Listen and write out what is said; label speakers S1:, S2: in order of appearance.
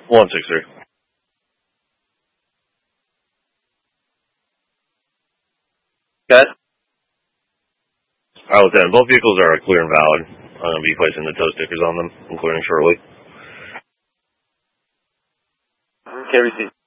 S1: 163.
S2: Got
S1: Lieutenant, both vehicles are clear and valid. I'm going to be placing the tow stickers on them, including shortly.
S2: Okay, receive.